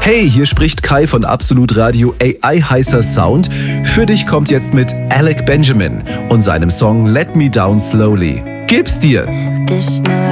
Hey, hier spricht Kai von Absolut Radio AI Heißer Sound. Für dich kommt jetzt mit Alec Benjamin und seinem Song Let Me Down Slowly. Gib's dir!